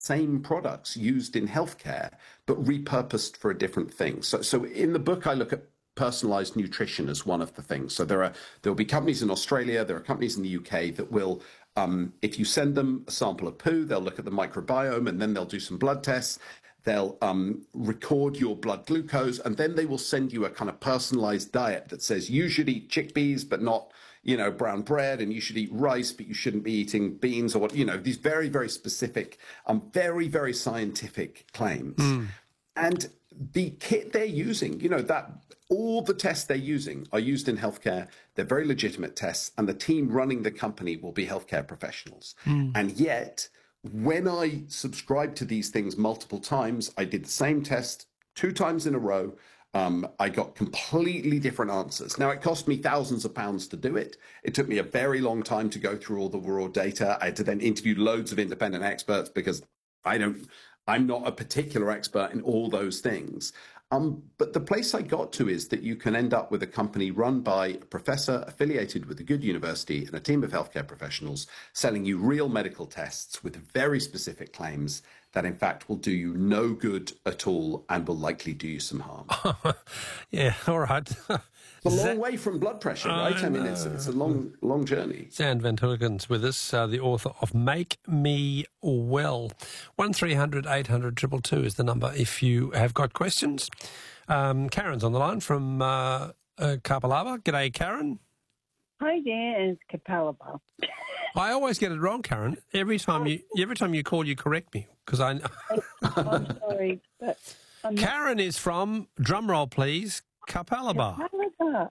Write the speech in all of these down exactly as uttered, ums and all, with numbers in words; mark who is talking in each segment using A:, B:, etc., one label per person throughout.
A: same products used in healthcare, but repurposed for a different thing. So, so in the book, I look at personalized nutrition as one of the things. So there are there will be companies in Australia, there are companies in the U K that will, um, if you send them a sample of poo, they'll look at the microbiome and then they'll do some blood tests. They'll um, record your blood glucose, and then they will send you a kind of personalized diet that says you should eat chickpeas, but not, you know, brown bread, and you should eat rice, but you shouldn't be eating beans or what, you know, these very, very specific, um, very, very scientific claims. Mm. And the kit they're using, you know, that all the tests they're using are used in healthcare. They're very legitimate tests, and the team running the company will be healthcare professionals. Mm. And yet, when I subscribed to these things multiple times, I did the same test two times in a row. Um, I got completely different answers. Now, it cost me thousands of pounds to do it. It took me a very long time to go through all the raw data. I had to then interview loads of independent experts because I don't, I'm not a particular expert in all those things. Um, but the place I got to is that you can end up with a company run by a professor affiliated with a good university and a team of healthcare professionals selling you real medical tests with very specific claims that, in fact, will do you no good at all and will likely do you some harm.
B: Yeah, all right.
A: It's a long way from blood pressure, right? I, I mean, it's, it's a long, long journey.
B: Zand Van Tullekens with us, uh, the author of Make Me Well. one three hundred eight hundred two two two is the number if you have got questions. Um, Karen's on the line from uh, uh, Kapalaba. G'day, Karen.
C: Hi there, it's Kapalaba.
B: I always get it wrong, Karen. Every time you every time you call, you correct me because I.
C: I'm sorry, but I'm
B: Karen is from, drumroll please, Kapalaba.
C: Kapalaba.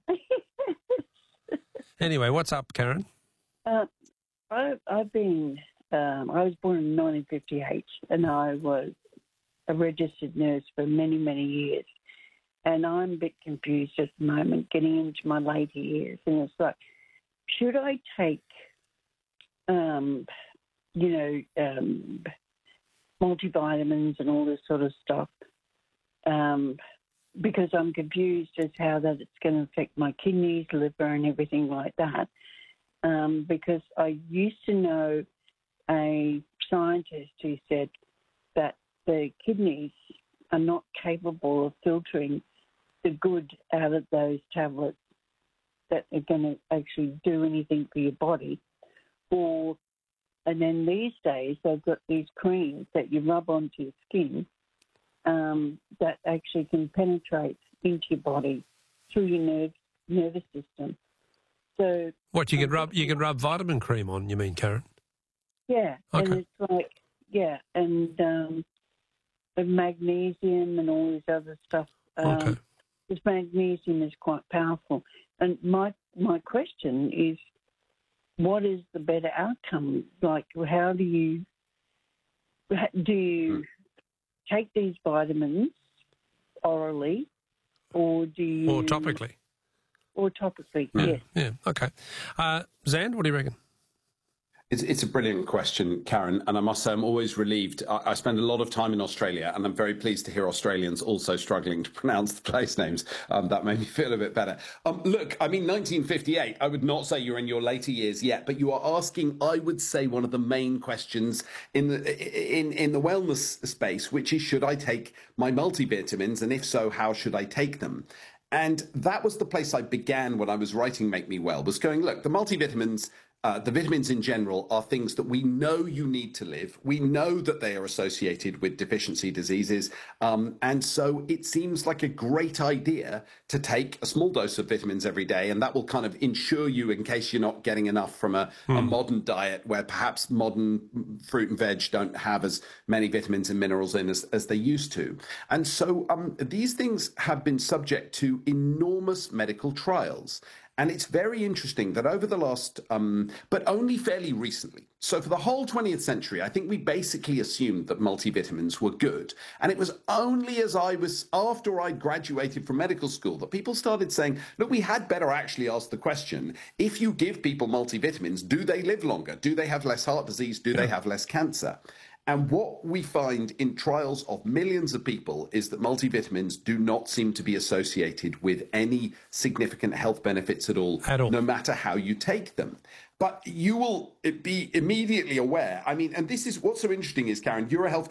B: Anyway, what's up, Karen?
C: Uh, I, I've been. Um, I was born in nineteen fifty-eight, and I was a registered nurse for many, many years. And I'm a bit confused at the moment, getting into my later years, and it's like, should I take, um, you know, um, multivitamins and all this sort of stuff, um, because I'm confused as how that it's going to affect my kidneys, liver, and everything like that. Um, because I used to know a scientist who said that the kidneys are not capable of filtering the good out of those tablets that are going to actually do anything for your body. Or, and then these days they've got these creams that you rub onto your skin um, that actually can penetrate into your body through your nerve, nervous system. So
B: what you can rub you can rub vitamin cream on, you mean, Karen?
C: Yeah,
B: okay.
C: And it's like yeah, and um, and magnesium and all this other stuff. Um,
B: okay.
C: This magnesium is quite powerful, and my my question is, what is the better outcome? Like, how do you do you take these vitamins orally, or do you
B: or topically?
C: Or topically,
B: yeah.
C: yes.
B: Yeah, okay. Uh, Zand, what do you reckon?
A: It's, it's a brilliant question, Karen, and I must say I'm always relieved. I, I spend a lot of time in Australia, and I'm very pleased to hear Australians also struggling to pronounce the place names. Um, that made me feel a bit better. Um, look, I mean, nineteen fifty-eight, I would not say you're in your later years yet, but you are asking, I would say, one of the main questions in the in, in the wellness space, which is, should I take my multivitamins, and if so, how should I take them? And that was the place I began when I was writing Make Me Well, was going, look, the multivitamins, uh, the vitamins in general are things that we know you need to live. We know that they are associated with deficiency diseases. Um, and so it seems like a great idea to take a small dose of vitamins every day. And that will kind of ensure you in case you're not getting enough from a, mm. a modern diet where perhaps modern fruit and veg don't have as many vitamins and minerals in as, as they used to. And so um, these things have been subject to enormous medical trials. And it's very interesting that over the last, um, but only fairly recently, so for the whole twentieth century, I think we basically assumed that multivitamins were good. And it was only as I was, after I graduated from medical school, that people started saying, look, we had better actually ask the question, if you give people multivitamins, do they live longer? Do they have less heart disease? Do yeah. they have less cancer? And what we find in trials of millions of people is that multivitamins do not seem to be associated with any significant health benefits at all,
B: At all.
A: no matter how you take them. But you will be immediately aware. I mean, and this is what's so interesting is, Karen, you're a health